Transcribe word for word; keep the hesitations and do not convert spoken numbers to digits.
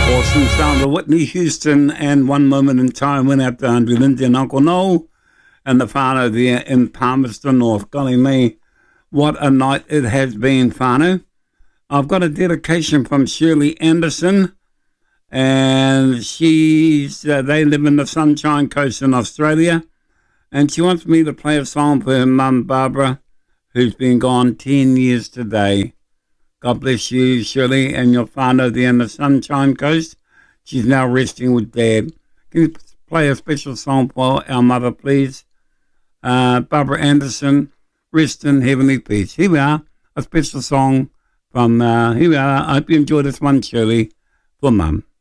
Awesome sound of Whitney Houston, and One Moment in Time went out to Andrew Lindsay and Uncle Noel and the whānau there in Palmerston North. Golly me, what a night it has been, whānau. I've got a dedication from Shirley Anderson, and she's uh, they live in the Sunshine Coast in Australia, and she wants me to play a song for her mum Barbara, who's been gone ten years today. God bless you, Shirley, and your whānau there in the Sunshine Coast. She's now resting with Dad. Can you play a special song for our mother, please? Uh, Barbara Anderson, rest in heavenly peace. Here we are, a special song from, uh, here we are. I hope you enjoy this one, Shirley, for Mum.